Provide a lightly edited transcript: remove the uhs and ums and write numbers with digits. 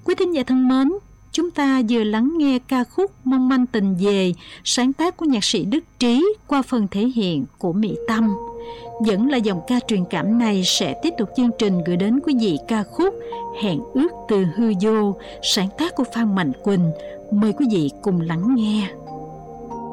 Quý thính giả thân mến, chúng ta vừa lắng nghe ca khúc Mong manh tình về, sáng tác của nhạc sĩ Đức Trí qua phần thể hiện của Mỹ Tâm. Vẫn là dòng ca truyền cảm này sẽ tiếp tục chương trình gửi đến quý vị ca khúc Hẹn ước từ hư vô, sáng tác của Phan Mạnh Quỳnh. Mời quý vị cùng lắng nghe.